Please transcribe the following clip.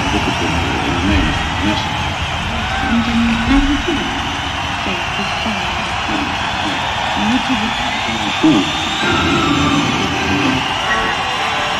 出てくるメインですね。 本当に内部記録って言ったら、命うん。